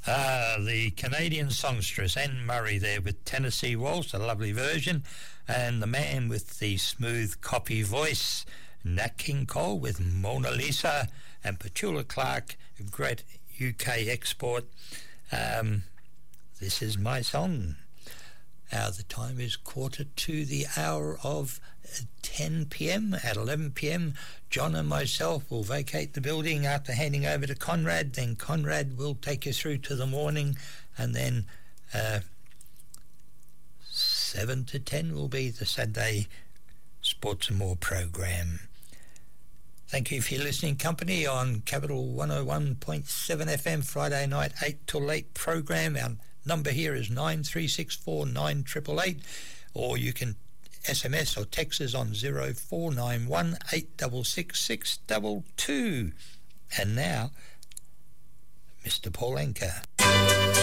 The Canadian songstress Anne Murray there with Tennessee Waltz, a lovely version, and the man with the smooth copy voice, Nat King Cole with Mona Lisa, and Petula Clark, a great UK export. This is my song. The time is 10 p.m. At 11 p.m, John and myself will vacate the building after handing over to Conrad. Then Conrad will take you through to the morning, and then 7 to 10 will be the Saturday Sports and More program. Thank you for your listening company on Capital 101.7 FM Friday night 8 till 8 program. Our number here is 9364 9888, or you can SMS or text us on 0491 866 622. And now, Mr. Paul Anka.